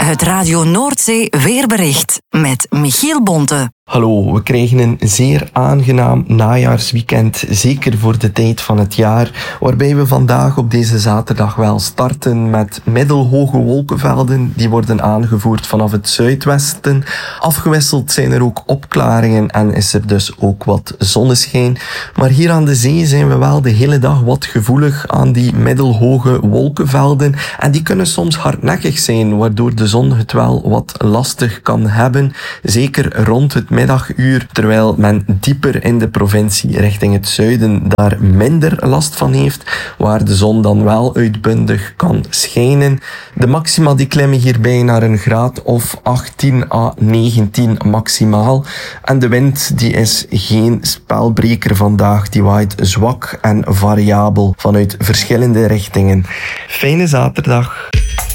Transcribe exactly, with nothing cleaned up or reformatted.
Het Radio Noordzee weerbericht met Michiel Bonte. Hallo, we krijgen een zeer aangenaam najaarsweekend, zeker voor de tijd van het jaar, waarbij we vandaag op deze zaterdag wel starten met middelhoge wolkenvelden. Die worden aangevoerd vanaf het zuidwesten. Afgewisseld zijn er ook opklaringen en is er dus ook wat zonneschijn. Maar hier aan de zee zijn we wel de hele dag wat gevoelig aan die middelhoge wolkenvelden. En die kunnen soms hardnekkig zijn, waardoor de zon het wel wat lastig kan hebben. Zeker rond het middaguur, terwijl men dieper in de provincie richting het zuiden daar minder last van heeft, waar de zon dan wel uitbundig kan schijnen. De maxima die klimmen hierbij naar een graad of achttien à negentien maximaal. En de wind die is geen spelbreker vandaag, die waait zwak en variabel vanuit verschillende richtingen. Fijne zaterdag.